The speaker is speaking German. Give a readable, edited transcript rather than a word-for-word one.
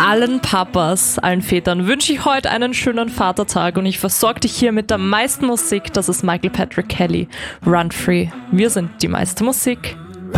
allen Papas, allen Vätern wünsche ich heute einen schönen Vatertag und ich versorge dich hier mit der meisten Musik. Das ist Michael Patrick Kelly, Run Free. Wir sind die meiste Musik.